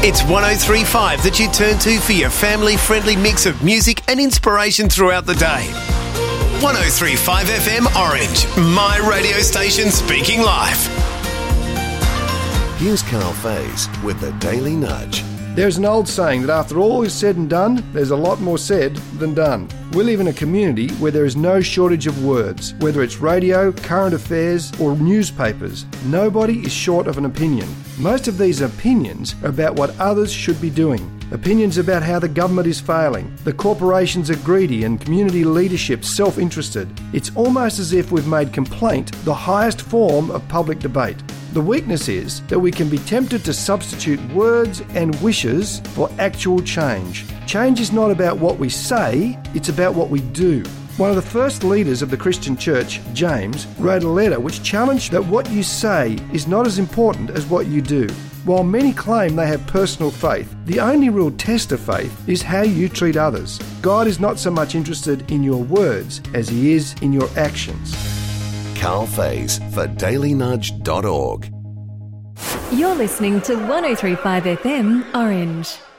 It's 103.5 that you turn to for your family-friendly mix of music and inspiration throughout the day. 103.5 FM Orange, my radio station speaking live. Here's Carl Faze with the Daily Nudge. There's an old saying that after all is said and done, there's a lot more said than done. We live in a community where there is no shortage of words, whether it's radio, current affairs, or newspapers. Nobody is short of an opinion. Most of these opinions are about what others should be doing. Opinions about how the government is failing, the corporations are greedy, and community leadership self-interested. It's almost as if we've made complaint the highest form of public debate. The weakness is that we can be tempted to substitute words and wishes for actual change. Change is not about what we say, it's about what we do. One of the first leaders of the Christian church, James, wrote a letter which challenged that what you say is not as important as what you do. While many claim they have personal faith, the only real test of faith is how you treat others. God is not so much interested in your words as he is in your actions. Carl Faze for dailynudge.org. You're listening to 103.5 FM Orange.